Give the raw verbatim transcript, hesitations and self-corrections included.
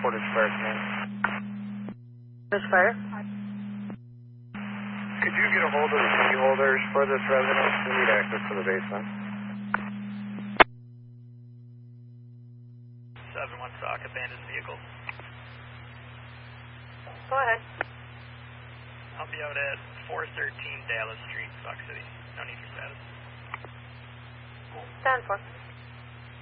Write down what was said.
Portage Fire Command. This fire? Could you get a hold of the key holders for this residence? We need access to the basement. seven one Stock, abandoned vehicle. Go ahead. I'll be out at four thirteen Dallas Street, Stock City. No need for status. Stand for.